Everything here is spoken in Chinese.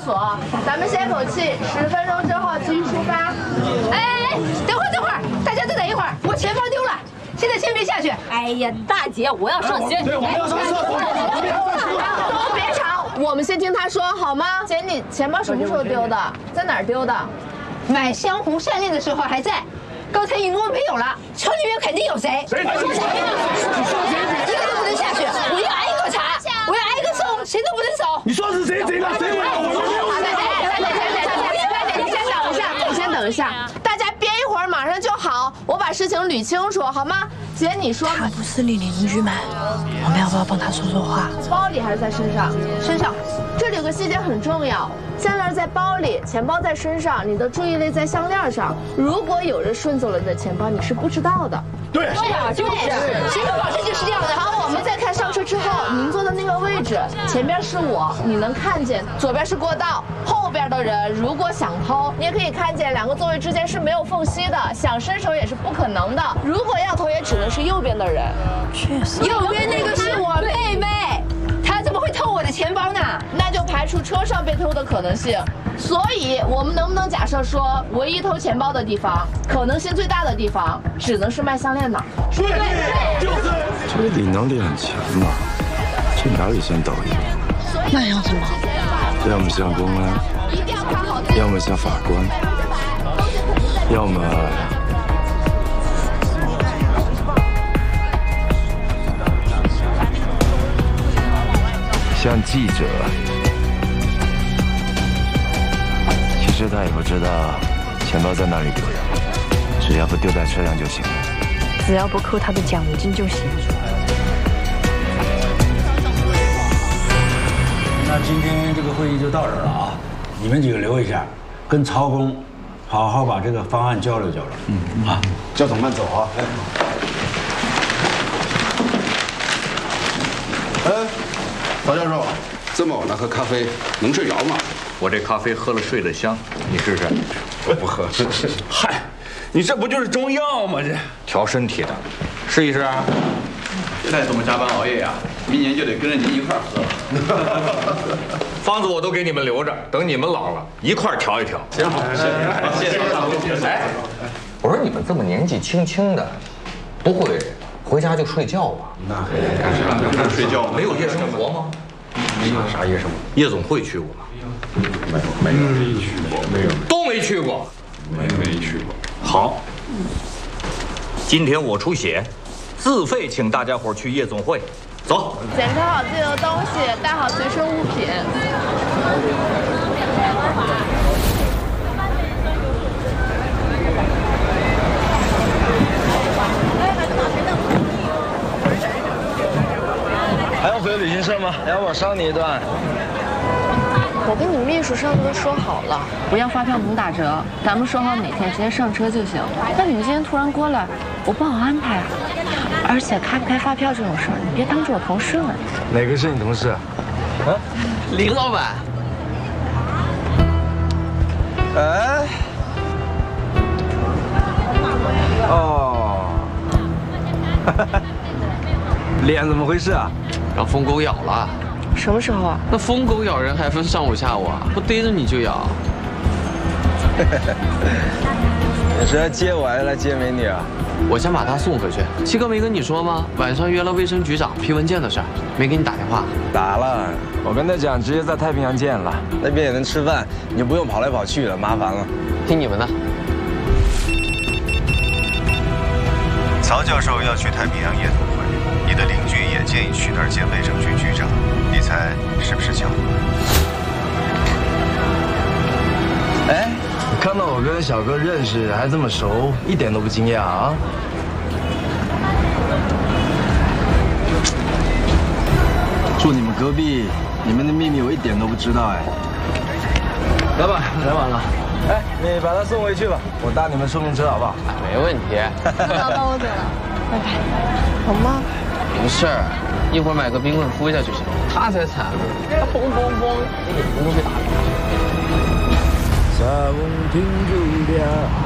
所，咱们歇口气，10分钟之后继续出发。 哎，等会儿，大家再等一会儿，我钱包丢了，现在先别下去。 哎呀，大姐，我要上学。 对，我们要上厕所。 都别吵，我们先听他说好吗？姐，你钱包什么时候丢的？在哪儿丢的？ 买香湖项链的时候还在，刚才一摸没有了，车里面肯定有贼。 谁？ 一个都不能下去，我要挨个查，我要挨个搜，谁都不能走。 你说是谁？谁呢？谁？ 你先等一下，大家憋一会儿，马上就好。我把事情捋清楚，好吗？姐，你说他不是你邻居吗？我们要不要帮他说说话？ 包里还是在身上？ 身上。 这里有个细节很重要，项链在包里，钱包在身上，你的注意力在项链上。如果有人顺走了你的钱包，你是不知道的。 对， 对呀，就是，谁能保证就是这样的？ 好，我们再看上车之后，您坐的那个位置，前边是我，你能看见；左边是过道，后边的人如果想偷，你也可以看见2个座位之间是没有缝隙的，想伸手也是不可能的。如果要偷，也只能是右边的人。 确实， 右边那个是我妹妹，她怎么会偷我的钱包呢？ 那就排除车上被偷的可能性。所以，我们能不能假设说，唯一偷钱包的地方，可能性最大的地方，只能是卖项链的？ 对，就是。 这里能力很强嘛？去哪里先导演？ 那要怎么？ 要么像公安，要么像法官，要么像记者。其实他也不知道钱包在哪里丢的，只要不丢在车上就行了。 只要不扣他的奖金就行。 那今天这个会议就到这儿了啊！你们几个留一下，跟曹工好好把这个方案交流交流。啊， 焦总慢走啊！哎，曹教授，这么晚了喝咖啡能睡着吗？ 我这咖啡喝了睡得香，你试试。 我不喝。嗨，你这不就是中药吗？这调身体的，试一试啊。 再这么加班熬夜呀，明年就得跟着您一块儿喝了。 方子我都给你们留着，等你们老了一块儿调一调。 行，谢谢。 哎，我说你们这么年纪轻轻的，不会回家就睡觉吧？ 那干啥？睡觉没有夜生活吗？ 没有啥夜生活。 夜总会去过吗？ 没去过，没有， 都没去过， 没去过。 好，今天我出血，自费请大家伙去夜总会，走。 检查好自己的东西，带好随身物品。 还要回旅行社吗？要不我捎你一段？ 我跟你秘书上次都说好了，不要发票不打折，咱们说好哪天直接上车就行。那你们今天突然过来，我不好安排啊。而且开不开发票这种事儿，你别当着我同事问。 哪个是你同事？啊？ 林老板。 哎。哦。脸怎么回事啊？ 让疯狗咬了。 什么时候啊？ 那疯狗咬人还分上午下午啊？不逮着你就咬。 你是来接我还是来接美女啊？ 我想把她送回去。七哥没跟你说吗？晚上约了卫生局长批文件的事儿，没给你打电话？ 打了，我跟他讲直接在太平洋见了，那边也能吃饭，你就不用跑来跑去了，麻烦了。 听你们的。 曹教授要去太平洋夜总会，你的邻居也建议去那儿见卫生局局长，你猜是不是巧合？ 哎，看到我跟小哥认识还这么熟，一点都不惊讶啊！住你们隔壁，你们的秘密我一点都不知道哎。老板，来晚了。哎，你把他送回去吧，我搭你们顺风车好不好？ 没问题。 老板，我走了，拜拜。好吗？ 没事儿，一会儿买个冰棍敷一下就行。他才惨呢，他嘣嘣嘣，眼睛都被打了。